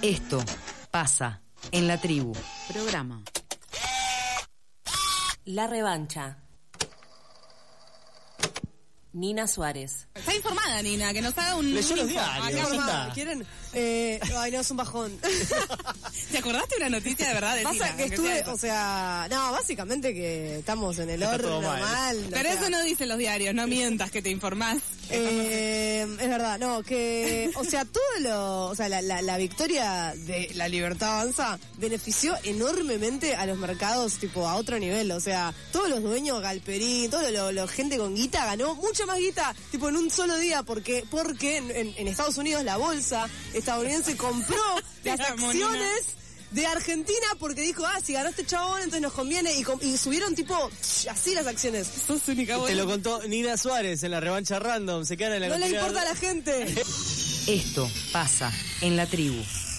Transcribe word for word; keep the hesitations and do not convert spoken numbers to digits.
Esto pasa en la tribu. Programa La Revancha. Nina Suárez. Está informada, Nina, que nos haga un... Leyó los un info. diarios, Acá, ya está. ¿Quieren? Eh, ay, no, es un bajón. ¿Te acordaste de una noticia de verdad? Pasa Decila, que aunque estuve, sea- o sea, no, básicamente que estamos en el Está horno todo mal. mal. Pero o sea, eso no dicen los diarios, no mientas que te informás. Eh, es verdad, no, que, o sea, todo lo, o sea, la, la, la victoria de la Libertad Avanza benefició enormemente a los mercados, tipo, a otro nivel, o sea, todos los dueños, Galperín, todo lo, lo gente con guita ganó mucha más guita, tipo, en un solo día, porque, porque en, en Estados Unidos la bolsa estadounidense compró las Te amo, acciones de Argentina porque dijo, ah, si ganó este chabón, entonces nos conviene, y, com- y subieron, tipo, así las acciones. Sos única Te buena. lo contó Nina Suárez en la revancha random. Se quedan en la No le continuidad. importa a la gente. Esto pasa en la tribu.